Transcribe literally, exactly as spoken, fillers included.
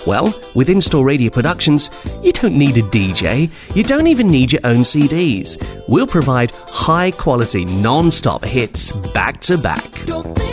Well, with In-Store Radio Productions, you don't need a D J, you don't even need your own C Ds. We'll provide high-quality, non-stop hits back to back.